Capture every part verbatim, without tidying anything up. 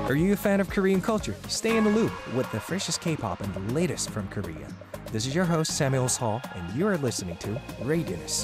Are you a fan of Korean culture? Stay in the loop with the freshest K-pop and the latest from Korea. This is your host, Samuel Hall, and you are listening to Radius.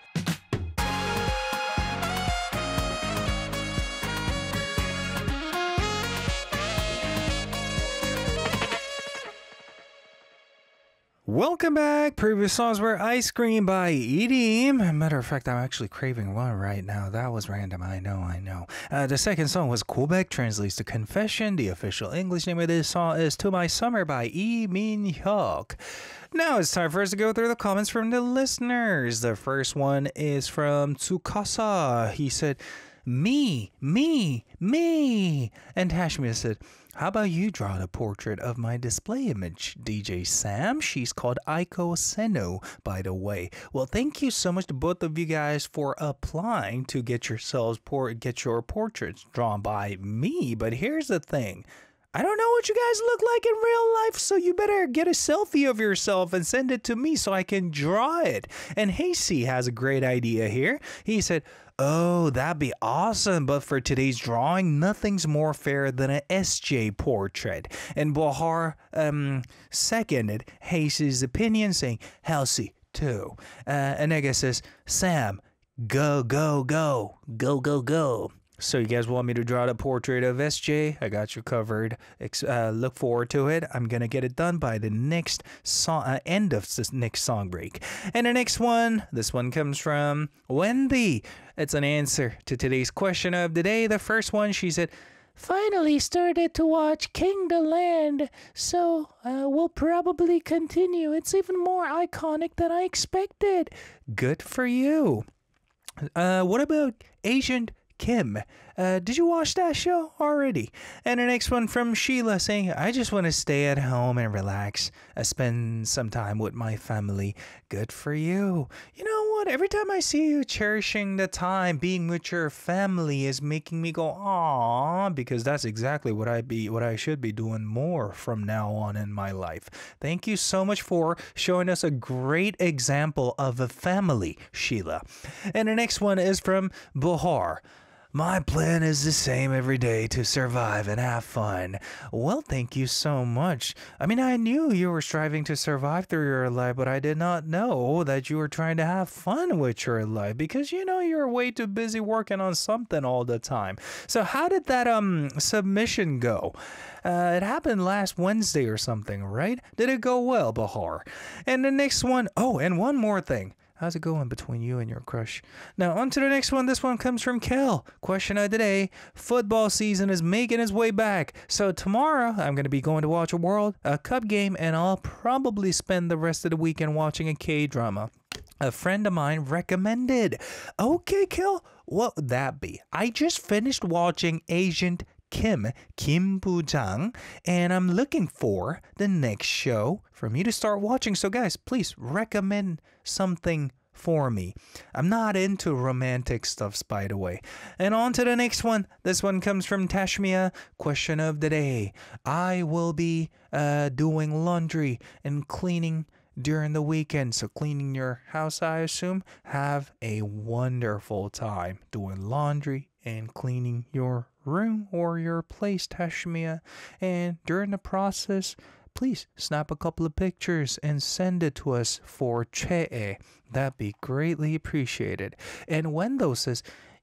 Welcome back. Previous songs were Ice Cream by Edim. Matter of fact, I'm actually craving one right now. That was random. I know, I know. Uh, the second song was Kobaek, translates to Confession. The official English name of this song is To My Summer by Lee Min-hyuk. Now it's time for us to go through the comments from the listeners. The first one is from Tsukasa. He said, me, me, me. And Hashmia said, how about you draw the portrait of my display image, D J Sam? She's called Aiko Seno, by the way. Well, thank you so much to both of you guys for applying to get yourselves por- get your portraits drawn by me. But here's the thing. I don't know what you guys look like in real life, so you better get a selfie of yourself and send it to me so I can draw it. And Hasey has a great idea here. He said, oh, that'd be awesome, but for today's drawing, nothing's more fair than an S J portrait. And Bahar um, seconded Hasey's opinion, saying, Halsey, too. Uh, and Ega says, Sam, go, go, go, go, go, go. So you guys want me to draw the portrait of S J? I got you covered. Uh, look forward to it. I'm going to get it done by the next song, uh, end of this next song break. And the next one, this one comes from Wendy. It's an answer to today's question of the day. The first one, she said, finally started to watch King the Land, so uh, we'll probably continue. It's even more iconic than I expected. Good for you. Uh, what about Agent Kim? Uh, did you watch that show already? And the next one from Sheila saying, I just want to stay at home and relax. I spend some time with my family. Good for you. You know what? Every time I see you cherishing the time being with your family is making me go, aww, because that's exactly what I be, what I should be doing more from now on in my life. Thank you so much for showing us a great example of a family, Sheila. And the next one is from Bahar. My plan is the same every day, to survive and have fun. Well, thank you so much. I mean, I knew you were striving to survive through your life, but I did not know that you were trying to have fun with your life because, you know, you're way too busy working on something all the time. So how did that um submission go? Uh, it happened last Wednesday or something, right? Did it go well, Bahar? And the next one, oh, and one more thing. How's it going between you and your crush? Now, on to the next one. This one comes from Kel. Question of the day. Football season is making its way back. So tomorrow, I'm going to be going to watch a World a Cup game, and I'll probably spend the rest of the weekend watching a K-drama. A friend of mine recommended. Okay, Kel, what would that be? I just finished watching Agent Kim, Kim Boo-jang, and I'm looking for the next show for me to start watching. So guys, please recommend something for me. I'm not into romantic stuffs, by the way. And on to the next one. This one comes from Tashmia. Question of the day. I will be uh, doing laundry and cleaning during the weekend. So cleaning your house, I assume. Have a wonderful time doing laundry and cleaning your room or your place, Tashmia. And during the process, please snap a couple of pictures and send it to us for Che'e. That'd be greatly appreciated. And Wendo says,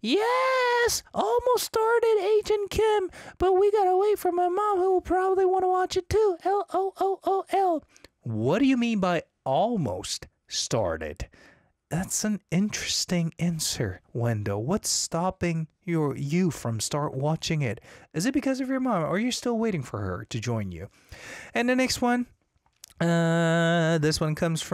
yes, almost started Agent Kim, but we gotta wait for my mom who will probably want to watch it too. L O O O L. What do you mean by almost started? That's an interesting answer, Wendo. What's stopping your you from start watching it? Is it because of your mom, or are you still waiting for her to join you? And the next one, uh, this one comes from